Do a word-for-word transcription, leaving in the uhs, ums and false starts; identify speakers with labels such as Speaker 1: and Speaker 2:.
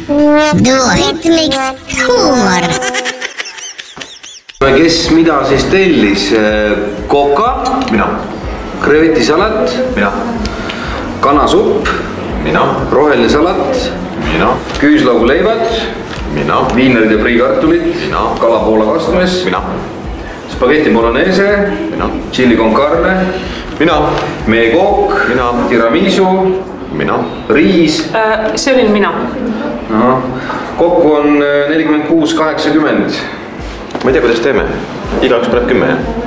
Speaker 1: Duohitmiks huumor.
Speaker 2: Kes mida siis tellis? Koka,
Speaker 3: mina.
Speaker 2: Krevetisalat,
Speaker 3: mina.
Speaker 2: Kanasupp,
Speaker 3: mina.
Speaker 2: Roheline salat,
Speaker 3: mina.
Speaker 2: Küüslauguleivad,
Speaker 3: mina.
Speaker 2: Viinerid ja friikartulit,
Speaker 3: mina.
Speaker 2: Kalapoole kastmes,
Speaker 3: mina.
Speaker 2: Spaghetti bolognese,
Speaker 3: mina.
Speaker 2: Chili con carne,
Speaker 3: mina.
Speaker 2: meekook,
Speaker 3: mina.
Speaker 2: Tiramisu,
Speaker 3: mina.
Speaker 2: Riis.
Speaker 4: See olin mina.
Speaker 2: Aha. Kokku on nelikümmend kuus kaheksakümmend.
Speaker 3: Ma ei tea, kuidas teeme. Igaüks paneb kümme, jah?